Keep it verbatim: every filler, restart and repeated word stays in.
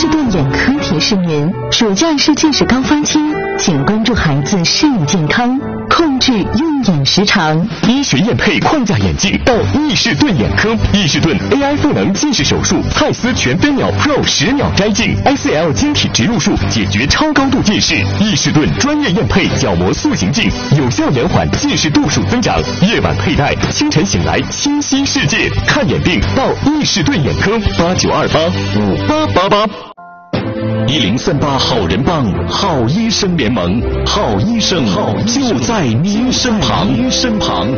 顿眼科提示您：暑假是近视高发期，请关注孩子视力健康，控制用眼时长。 医学验配框架眼镜到易士顿眼科，易士顿 A I 赋能近视手术，蔡司全飞秒 Pro 十秒摘镜 ，I C L 晶体植入术解决超高度近视。易士顿专业验配角膜塑形镜，有效延缓近视度数增长。夜晚佩戴，清晨醒来清晰世界。看眼病到易士顿眼科，八九二八五八八八。一零三八好人帮，好医生联盟，好医生就在您身旁，您身旁。